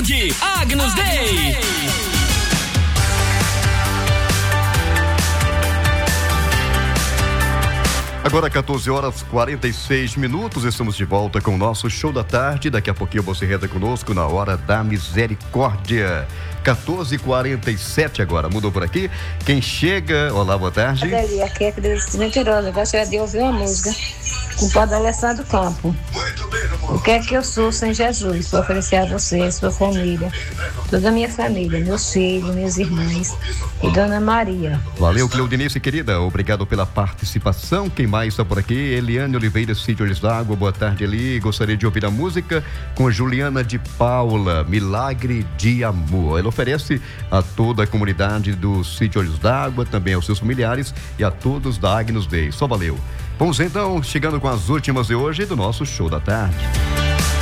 tarde, Agnus Dei. Agora 14 horas 46 minutos, estamos de volta com o nosso show da tarde. Daqui a pouquinho você reza conosco na Hora da Misericórdia. 14h47 agora, mudou por aqui. Quem chega, olá, boa tarde. Aqui é que Deus mentirosa, gostaria de ouvir uma música com o padre Alessandro Campo. O que é que eu sou sem Jesus? Para oferecer a você, sua família, toda a minha família, meus filhos, meus irmãos e Dona Maria. Valeu, Cleudinice, querida, obrigado pela participação. Quem mais está por aqui? Eliane Oliveira, Sítio Olhos d'Água, boa tarde, Eli. Gostaria de ouvir a música com Juliana de Paula, Milagre de Amor. Ela oferece a toda a comunidade do Sítio Olhos d'Água, também aos seus familiares e a todos da Agnus Dei. Só valeu. Vamos então, chegando com as últimas de hoje do nosso show da tarde.